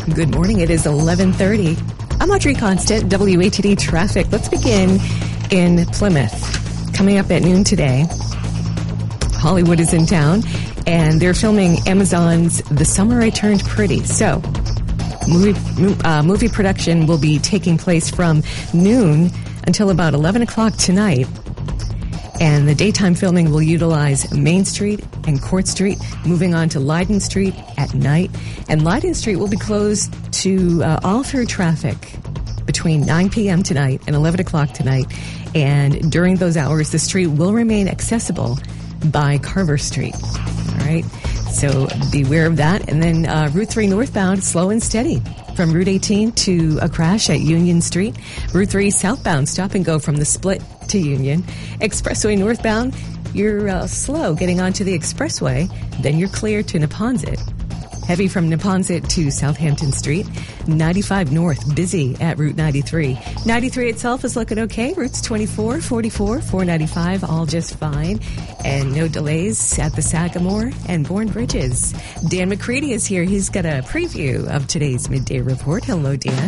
Good morning. It is 11:30. I'm Audrey Constant, WATD Traffic. Let's begin in Plymouth. Coming up at noon today, Hollywood is in town, and they're filming Amazon's The Summer I Turned Pretty. So, movie production will be taking place from noon until about 11 o'clock tonight. And the daytime filming will utilize Main Street and Court Street, moving on to Leiden Street at night. And Leiden Street will be closed to all through traffic between 9 p.m. tonight and 11 o'clock tonight. And during those hours, the street will remain accessible by Carver Street. All right. So beware of that. And then Route 3 northbound, slow and steady from Route 18 to a crash at Union Street. Route 3 southbound, stop and go from the split to Union. Expressway northbound, you're slow getting onto the expressway. Then you're clear to Neponsit. Heavy from Neponsit to Southampton Street. 95 north, busy at Route 93. 93 itself is looking okay. Routes 24, 44, 495, all just fine. And no delays at the Sagamore and Bourne Bridges. Dan McCready is here. He's got a preview of today's midday report. Hello, Dan.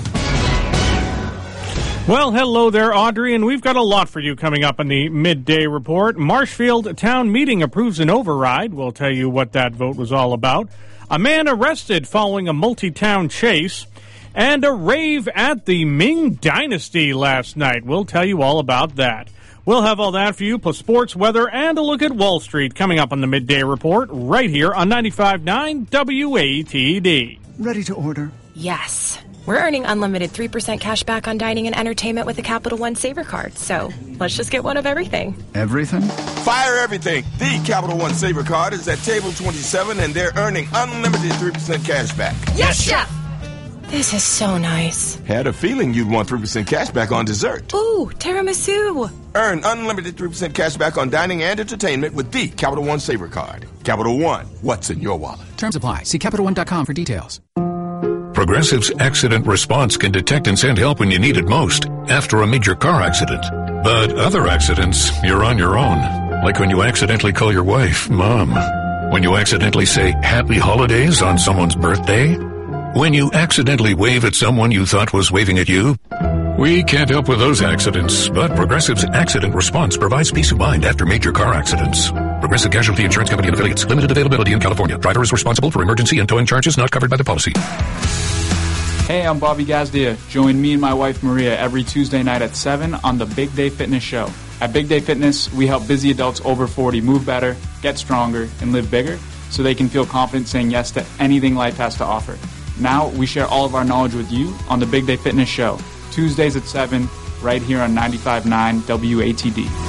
Well, hello there, Audrey, and we've got a lot for you coming up in the midday report. Marshfield Town Meeting approves an override. We'll tell you what that vote was all about. A man arrested following a multi-town chase, and a rave at the Ming Dynasty last night. We'll tell you all about that. We'll have all that for you, plus sports, weather, and a look at Wall Street coming up on the midday report right here on 95.9 WATD. Ready to order? Yes. We're earning unlimited 3% cash back on dining and entertainment with the Capital One Saver Card, so let's just get one of everything. Everything? Fire everything. The Capital One Saver Card is at table 27, and they're earning unlimited 3% cash back. Yes, Chef! This is so nice. Had a feeling you'd want 3% cash back on dessert. Ooh, tiramisu. Earn unlimited 3% cash back on dining and entertainment with the Capital One Saver Card. Capital One, what's in your wallet? Terms apply. See CapitalOne.com for details. Progressive's Accident Response can detect and send help when you need it most after a major car accident. But other accidents, you're on your own. Like when you accidentally call your wife Mom. When you accidentally say Happy Holidays on someone's birthday. When you accidentally wave at someone you thought was waving at you. We can't help with those accidents, but Progressive's Accident Response provides peace of mind after major car accidents. Progressive Casualty Insurance Company and Affiliates. Limited availability in California. Driver is responsible for emergency and towing charges not covered by the policy. Hey, I'm Bobby Gazdia. Join me and my wife Maria every Tuesday night at 7 on the Big Day Fitness Show. At Big Day Fitness, we help busy adults over 40 move better, get stronger, and live bigger so they can feel confident saying yes to anything life has to offer. Now, we share all of our knowledge with you on the Big Day Fitness Show. Tuesdays at 7, right here on 95.9 WATD.